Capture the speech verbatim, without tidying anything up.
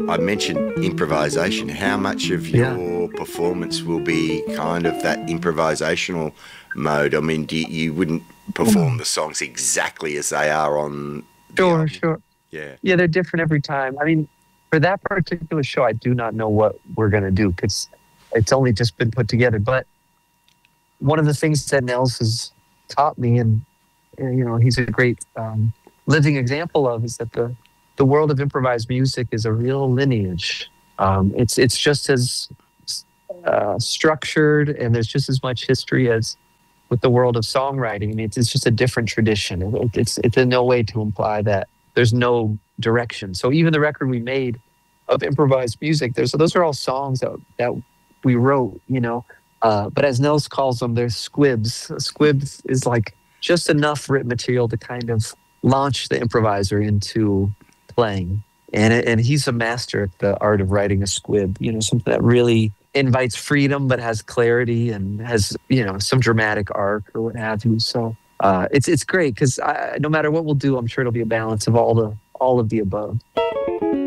I mentioned improvisation. How much of Yeah. your performance will be kind of that improvisational mode? I mean, do you, you wouldn't perform the songs exactly as they are on the Sure, album? sure. Yeah. Yeah, they're different every time. I mean, for that particular show, I do not know what we're going to do because it's only just been put together. But one of the things that Nels has taught me, and uh, you know, he's a great um, living example of, is that the the world of improvised music is a real lineage. Um, it's it's just as uh, structured, and there's just as much history as with the world of songwriting. I mean, it's, it's just a different tradition. It, it's it's in no way to imply that there's no direction. So even the record we made of improvised music, there's those are all songs that that we wrote, you know. Uh, but as Nels calls them, they're squibs. Squibs is like just enough written material to kind of launch the improviser into playing. And it, and he's a master at the art of writing a squib. You know, something that really invites freedom but has clarity and has, you know, some dramatic arc or what have you. So uh, it's it's great because no matter what we'll do, I'm sure it'll be a balance of all the all of the above.